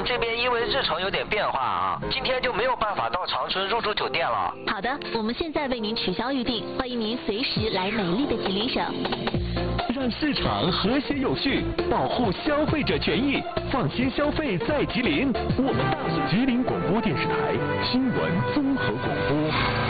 们这边因为日程有点变化啊，今天就没有办法到长春入住酒店了。 好的，我们现在为您取消预定，欢迎您随时来美丽的吉林省。 让市场和谐有序，保护消费者权益，放心消费在吉林。我们大吉林广播电视台新闻综合广播。